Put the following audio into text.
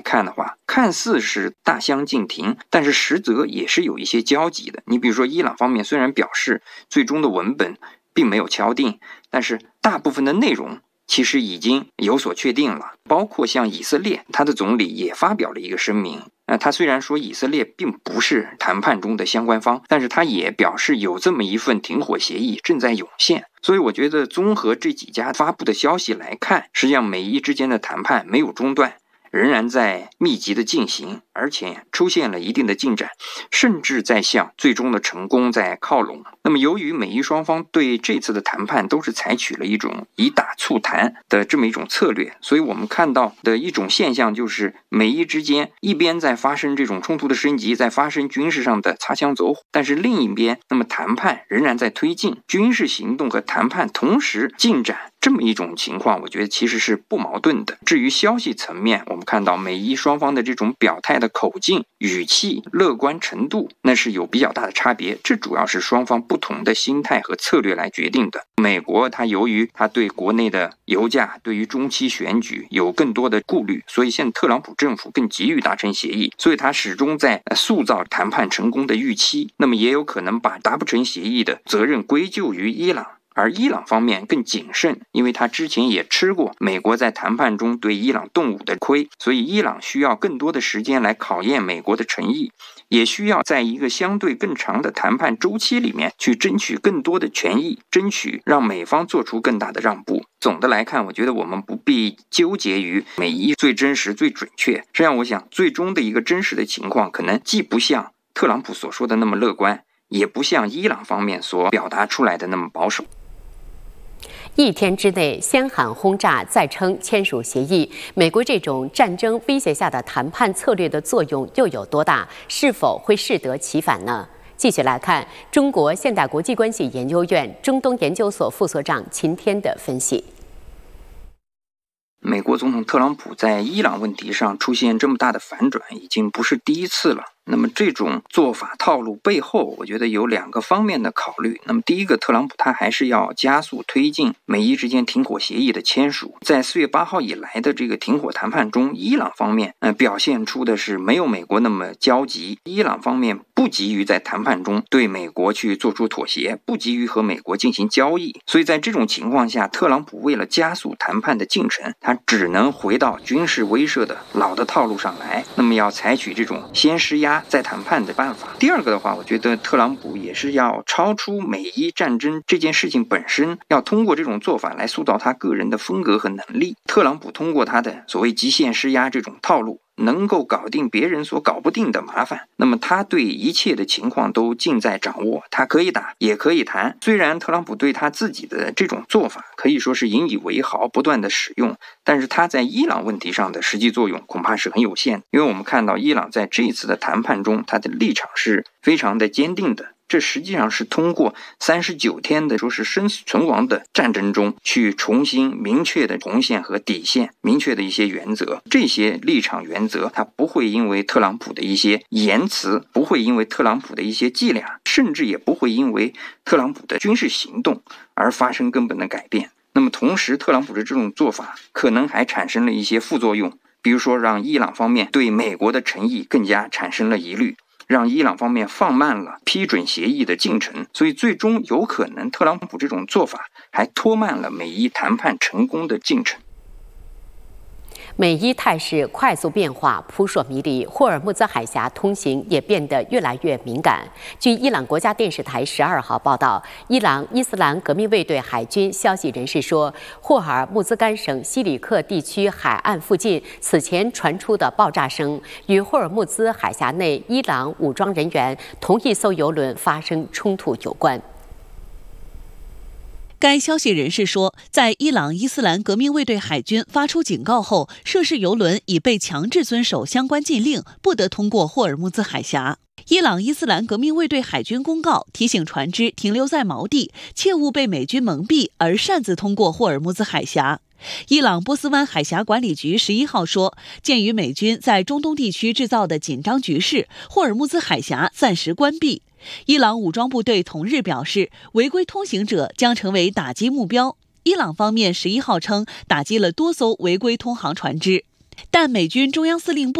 看的话，看似是大相径庭，但是实则也是有一些交集的。你比如说伊朗方面虽然表示最终的文本并没有敲定，但是大部分的内容其实已经有所确定了，包括像以色列，他的总理也发表了一个声明。他虽然说以色列并不是谈判中的相关方，但是他也表示有这么一份停火协议正在涌现。所以我觉得综合这几家发布的消息来看，实际上美伊之间的谈判没有中断，仍然在密集的进行，而且出现了一定的进展，甚至在向最终的成功在靠拢。那么由于美伊双方对这次的谈判都是采取了一种以打促谈的这么一种策略，所以我们看到的一种现象就是美伊之间一边在发生这种冲突的升级，在发生军事上的擦枪走火，但是另一边那么谈判仍然在推进，军事行动和谈判同时进展，这么一种情况我觉得其实是不矛盾的。至于消息层面，我们看到美伊双方的这种表态的口径、语气、乐观程度，那是有比较大的差别，这主要是双方不同的心态和策略来决定的。美国它由于它对国内的油价、对于中期选举有更多的顾虑，所以现在特朗普政府更急于达成协议，所以它始终在塑造谈判成功的预期，那么也有可能把达不成协议的责任归咎于伊朗。而伊朗方面更谨慎，因为他之前也吃过美国在谈判中对伊朗动武的亏，所以伊朗需要更多的时间来考验美国的诚意，也需要在一个相对更长的谈判周期里面去争取更多的权益，争取让美方做出更大的让步。总的来看，我觉得我们不必纠结于美伊最真实最准确，实际上我想最终的一个真实的情况可能既不像特朗普所说的那么乐观，也不像伊朗方面所表达出来的那么保守。 一天之内先喊轰炸，再称签署协议，美国这种战争威胁下的谈判策略的作用又有多大？是否会适得其反呢？继续来看中国现代国际关系研究院中东研究所副所长秦天的分析。 美国总统特朗普在伊朗问题上出现这么大的反转，已经不是第一次了。那么这种做法套路背后，我觉得有两个方面的考虑。那么第一个，特朗普他还是要加速推进美伊之间停火协议的签署。在4月8号以来的这个停火谈判中，伊朗方面表现出的是没有美国那么焦急，伊朗方面不急于在谈判中对美国去做出妥协，不急于和美国进行交易。所以在这种情况下，特朗普为了加速谈判的进程，他只能回到军事威慑的老的套路上来，那么要采取这种先施压再谈判的办法。第二个的话，我觉得特朗普也是要超出美伊战争这件事情本身，要通过这种做法来塑造他个人的风格和能力。特朗普通过他的所谓极限施压这种套路，能够搞定别人所搞不定的麻烦，那么他对一切的情况都尽在掌握，他可以打也可以谈。虽然特朗普对他自己的这种做法可以说是引以为豪，不断的使用，但是他在伊朗问题上的实际作用恐怕是很有限的。因为我们看到伊朗在这一次的谈判中，他的立场是非常的坚定的，这实际上是通过39天的说是生死存亡的战争中去重新明确的红线和底线，明确的一些原则。这些立场原则它不会因为特朗普的一些言辞，不会因为特朗普的一些伎俩，甚至也不会因为特朗普的军事行动而发生根本的改变。那么同时，特朗普的这种做法可能还产生了一些副作用，比如说让伊朗方面对美国的诚意更加产生了疑虑，让伊朗方面放慢了批准协议的进程，所以最终有可能特朗普这种做法还拖慢了美伊谈判成功的进程。 美伊态势快速变化，扑朔迷离，霍尔木兹海峡通行也变得越来越敏感。据伊朗国家电视台12号报道，伊朗伊斯兰革命卫队海军消息人士说，霍尔木兹干省西里克地区海岸附近此前传出的爆炸声，与霍尔木兹海峡内伊朗武装人员同一艘油轮发生冲突有关。 该消息人士说，在伊朗伊斯兰革命卫队海军发出警告后，涉事油轮已被强制遵守相关禁令，不得通过霍尔木兹海峡。伊朗伊斯兰革命卫队海军公告提醒船只停留在锚地，切勿被美军蒙蔽而擅自通过霍尔木兹海峡。伊朗波斯湾海峡管理局11号说，鉴于美军在中东地区制造的紧张局势，霍尔木兹海峡暂时关闭。伊朗武装部队同日表示，违规通行者将成为打击目标。伊朗方面11号称，打击了多艘违规通航船只，但美军中央司令部